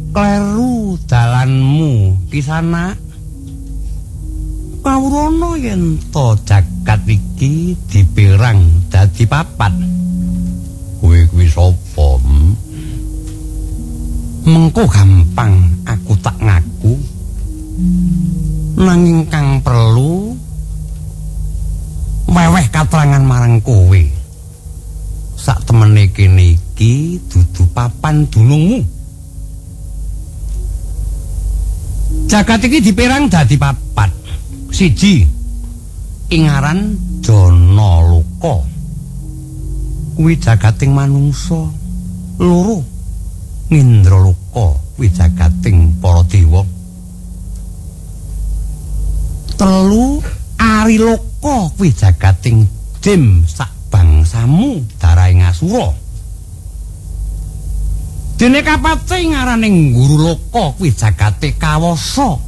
kleru dalanmu Kisana. Kawrana yen to jagat iki dipirang dadi papat. Kowe kuwi sapa? Mengko gampang aku tak ngaku. Nanging kang perlu weweh katrangan marang kowe. Sak temene kene iki dudu papan dunungmu. Jagat iki dipirang dadi papat. Siji ing aran Janaloka. Kuwi jagating manungsa. Loro Ngendraloka, kuwi jagating para dewa. Telu Ariloka, kuwi jagating jim sak bangsamu daraing Asura. Dene kapate ngaraning Guruloka, kuwi jagate Kawasa.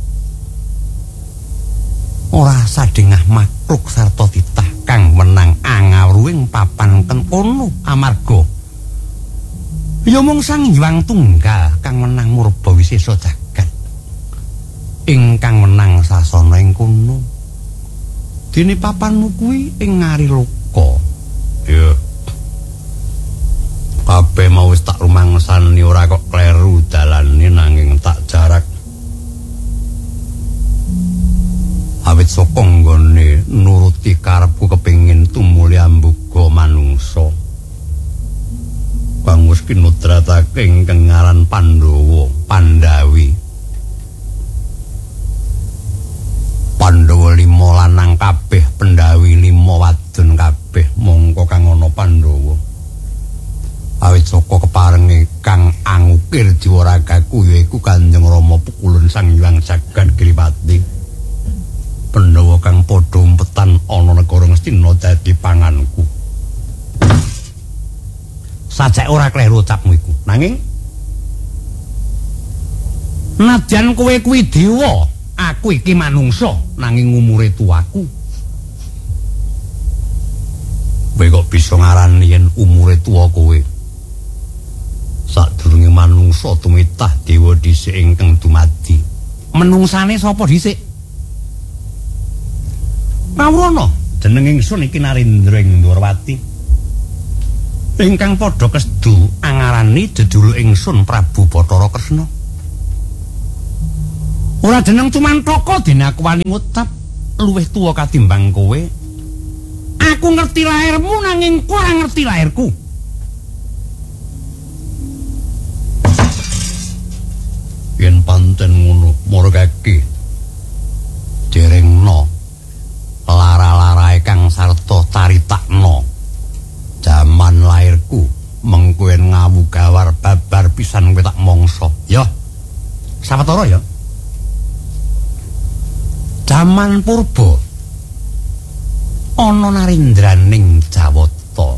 Ora sadengah makhluk sarta titah kang menang angawruhing papan kono amarga ya mung Sang Hyang Tunggal kang menang murba wisesa jagat ingkang menang sasana ing kono. Dene papanmu kuwi ing Ngariloka. Ya kabeh mau wis tak rumangsani ora kok kleru dalane nanging tak jarak. Awit saka nggone nuruti karepku kepengin tumuli ambuga manungsa. Kang wis kinudratake ing kengaran Pandhawa, Pandhawi. Pandhawa 5 lanang kabeh, Pandhawi 5 wadon kabeh, mongko kang ana Pandhawa. Awit saka keparenge kang angukir jiwaragaku yaiku Kanjeng Rama Pukulun Sang Hyang Jagat Giripati. Pandhawa kang padha umpetan ana negara Ngastina dadi panganku. Sajake ora kleru ucapmu iku. Nanging nadyan kowe kuwi dewa, aku iki manungsa nanging umure tuaku. Kowe kok bisa ngarani yen umure tuwa kowe? Sadurunge manungsa tumitah dewa dhisik ingkang dumadi. Menungsane sapa dhisik? Kawrana jeneng ingsun iki Narendra ing Ndrawati. Ingkang padha kesdu angarani jejuluk ingsun Prabu Bathara Kresna. Ora jeneng Cumantaka dene aku wani ngucap luwih tuwa katimbang kowe. Aku ngerti lairmu nanging kowe ora ngerti lairku. Yen pancen ngono, margake derengna lara-larae kang sarta caritakna jaman lairku mengkoen ngawugawar babar pisan kowe tak mangsa. Ya. Sawetara ya. Jaman purba ana Narendraning Jawata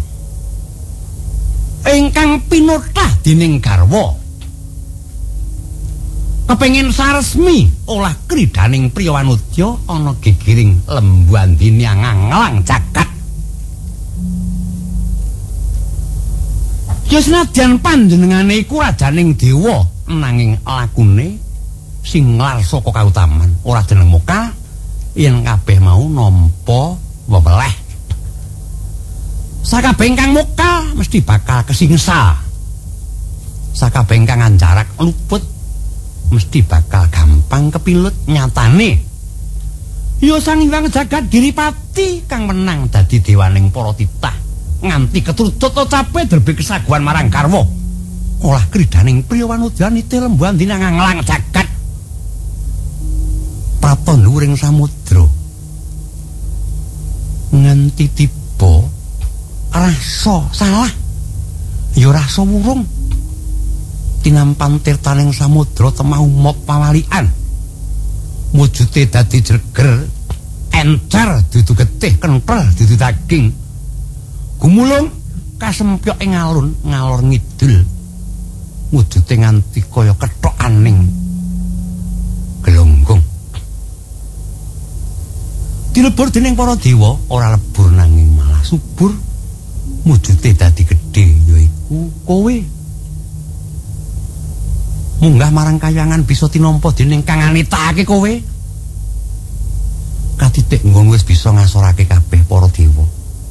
ingkang pinotah dening garwa kepengin saresmi olah kridaning priya wanudya ana gegiring lembu andini nganglang jagat. Ya senadyan panjenengane iku rajaning dewa nanging lakune sing nglar saka kautaman ora jeneng mokal yen kabeh mau nampa weweleh. Sakabeh ingkang mokal mesti bakal kesingsa. Sakabeh ingkang anjarak luput mesti bakal gampang kepilut nyatane. Ya Sang Hyang Jagat Giripati kang menang dadi dewaning para titah nganti keturut cape derbe kesaguhan marang garwa. Olah kridaning priya wanudya nite lembu andini nganglang jagat. Praton luring samudra. Nganti tiba rasa salah. Ya rasa wurung. Tinampan tirtaning samudra temah umop pawalian. Wujude dadi jreger, encer dudu getih, kenthel dudu daging. Gumulung kasempyok ing alun ngalor ngidul. Wujude nganti kaya kethokaning gelonggong. Dilebur dening para dewa ora lebur nanging malah subur. Wujude dadi gedhe yaiku kowe. munggah marang kahyangan bisa tinampa dening kang anitake kowe. Katitik nggon wis bisa ngasorake kabeh para dewa.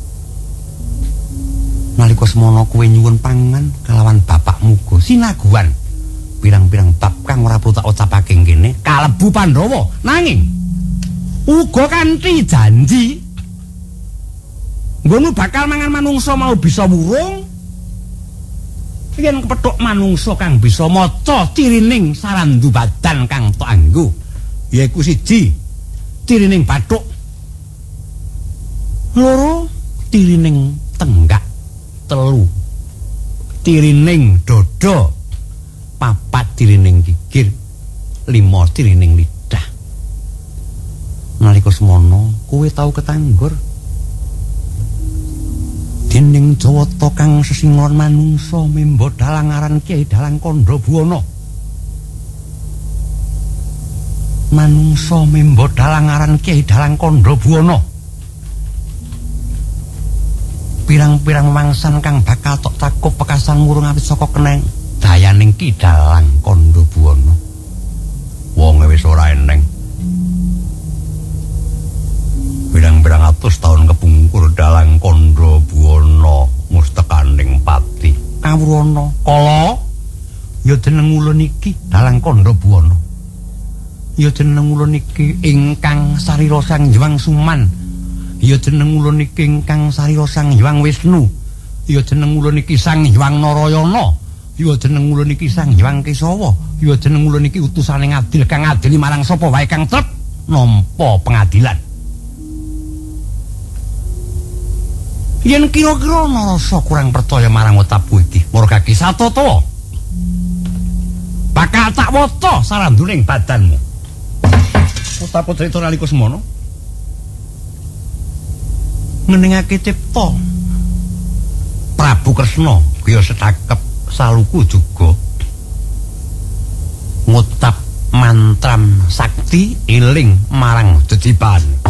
Nalika semana kowe nyuwun pangan kalawan bapakmu Go Sinaguan, pirang-pirang bab kang ora perlu tak ucapake kene kalebu Pandhawa, nanging uga kanthi janji nggonmu bakal mangan manungsa mau bisa wurung. Yen kepethuk manungsa kang bisa maca cirining sarandu badan kang tok anggo, yaiku 1 tirining bathuk, 2 tirining tenggak, 3 tirining dada, 4 tirining gigir, 5 tirining lidah. Nalika semana kowe tau ketanggor dening Jawata kang sesingon manungsa memba dalang aran Kyai Dalang Kandha Buwana. Manungsa memba dalang aran Kyai Dalang Kandha Buwana. Pirang-pirang mangsan kang bakal tok cakup pekasan murung awit saka keneng dayaning Ki Dalang Kandha Buwana. Wonge wis ora eneng. Pirang-pirang atus taun kepungkur Dalang Kandha Buwana mustekaning pati. Kawurana kala ya jeneng ulun iki Dalang Kandha Buwana. Ya jeneng ulun iki ingkang sarira Sang Hyang Suman. Ya jeneng ulun iki ingkang sarira Sang Hyang Wisnu. Ya jeneng ulun iki Sang Hyang Narayana. Ya jeneng ulun iki Sang Hyang Kesawa. Ya jeneng ulun iki utusaning adil kang adili marang sapa wae kang trep nampa pengadilan. Yen kira-kira Narasa kurang percaya marang ucapku iki, Margaki Satata, bakal tak waca saranduning badanmu. Utawa crita nalika semana ngeningake cipta Prabu Kresna kaya setakep saluku juga ngucap mantram sakti eling marang jejiban.